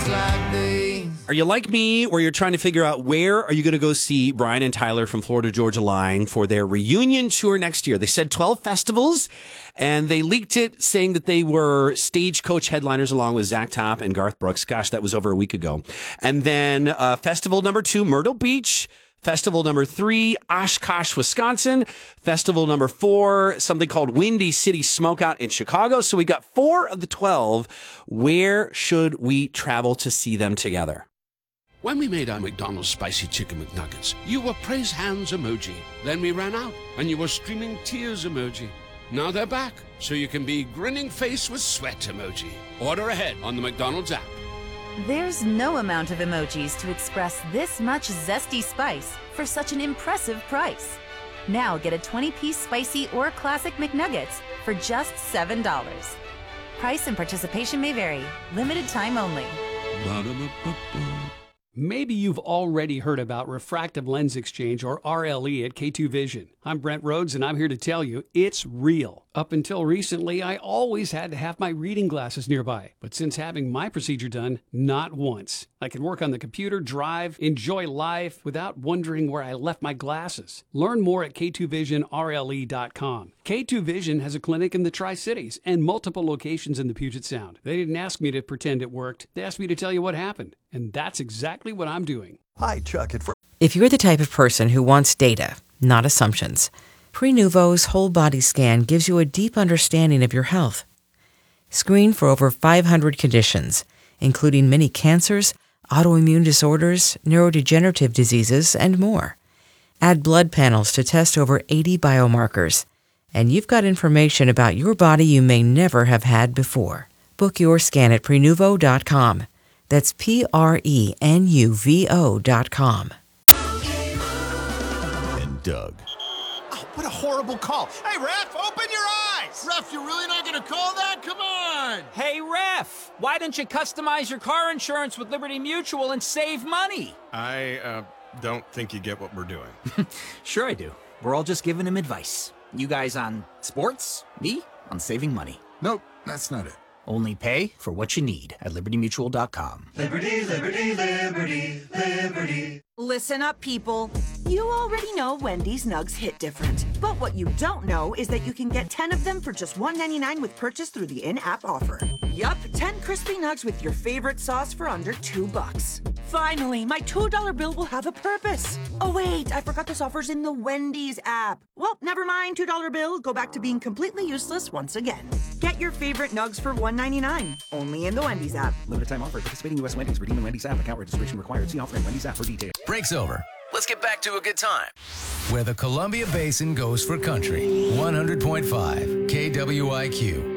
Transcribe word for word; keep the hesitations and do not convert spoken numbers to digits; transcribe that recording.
like these. Are you like me, or you're trying to figure out where are you going to go see Brian and Tyler from Florida Georgia Line for their reunion tour next year? They said twelve festivals, and they leaked it saying that they were Stagecoach headliners along with Zach Top and Garth Brooks. Gosh, that was over a week ago. And then uh, festival number two, Myrtle Beach. Festival number three, Oshkosh, Wisconsin. Festival number four, something called Windy City Smokeout in Chicago. So we got four of the twelve. Where should we travel to see them together? When we made our McDonald's Spicy Chicken McNuggets, you were praise hands emoji. Then we ran out, and you were streaming tears emoji. Now they're back, so you can be grinning face with sweat emoji. Order ahead on the McDonald's app. There's no amount of emojis to express this much zesty spice for such an impressive price. Now get a twenty-piece spicy or classic McNuggets for just seven dollars. Price and participation may vary. Limited time only. Ba-da-ba-ba-ba. Maybe you've already heard about refractive lens exchange, or R L E, at K two Vision. I'm Brent Rhodes, and I'm here to tell you it's real. Up until recently, I always had to have my reading glasses nearby. But since having my procedure done, not once. I can work on the computer, drive, enjoy life without wondering where I left my glasses. Learn more at K two vision R L E dot com. K two Vision has a clinic in the Tri-Cities and multiple locations in the Puget Sound. They didn't ask me to pretend it worked. They asked me to tell you what happened. And that's exactly what I'm doing. Hi, Chuck. At If you're the type of person who wants data, not assumptions, Prenuvo's whole body scan gives you a deep understanding of your health. Screen for over five hundred conditions, including many cancers, autoimmune disorders, neurodegenerative diseases, and more. Add blood panels to test over eighty biomarkers, and you've got information about your body you may never have had before. Book your scan at Prenuvo dot com. That's P R E N U V O dot com. and Doug. Oh, what a horrible call. Hey, Ref, open your eyes! Ref, you're really not going to call that? Come on! Hey, Ref, why don't you customize your car insurance with Liberty Mutual and save money? I uh, don't think you get what we're doing. Sure I do. We're all just giving him advice. You guys on sports, me on saving money. Nope, that's not it. Only pay for what you need at Liberty Mutual dot com. Liberty, liberty, liberty, liberty. Listen up, people. You already know Wendy's Nugs hit different. But what you don't know is that you can get ten of them for just one ninety-nine with purchase through the in-app offer. Yup, ten crispy nugs with your favorite sauce for under two bucks. Finally, my two dollar bill will have a purpose. Oh wait, I forgot this offer's in the Wendy's app. Well, never mind, two dollar bill. Go back to being completely useless once again. Get your favorite nugs for one ninety-nine, only in the Wendy's app. Limited time offer. Participating U S Wendy's. Redeem in Wendy's app. Account registration required. See offer in Wendy's app for details. Break's over. Let's get back to a good time. Where the Columbia Basin goes for country. one hundred point five K W I Q.